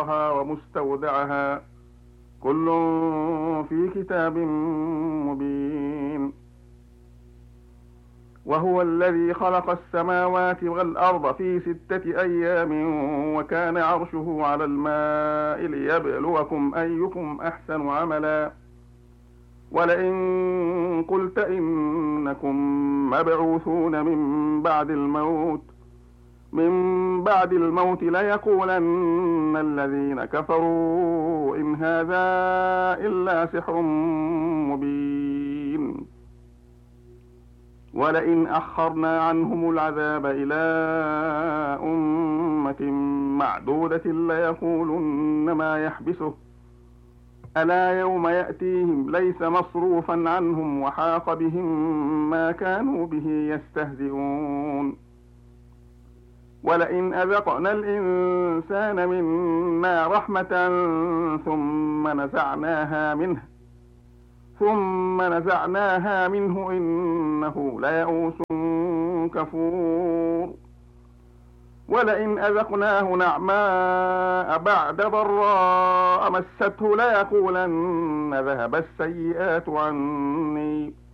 ومستودعها كل في كتاب مبين. وهو الذي خلق السماوات والأرض في 6 أيام وكان عرشه على الماء ليبلوكم أيكم أحسن عملا. ولئن قلت إنكم مبعوثون من بعد الموت ليقولن الذين كفروا إن هذا إلا سحر مبين. ولئن أخرنا عنهم العذاب إلى أمة معدودة ليقولن ما يحبسه ألا يوم يأتيهم ليس مصروفا عنهم وحاق بهم ما كانوا به يستهزئون. ولئن أذقنا الإنسان منا رحمة ثم نزعناها منه إنه ليئوس كفور. ولئن أذقناه نعماء بعد ضراء مسته ليقولن ذهب السيئات عني